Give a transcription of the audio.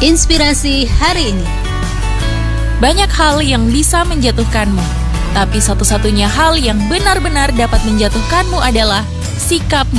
Inspirasi hari ini. Banyak hal yang bisa menjatuhkanmu, tapi satu-satunya hal yang benar-benar dapat menjatuhkanmu adalah sikapmu